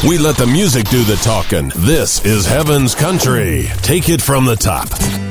We let the music do the talking. This is Heaven's Country. Take it from the top.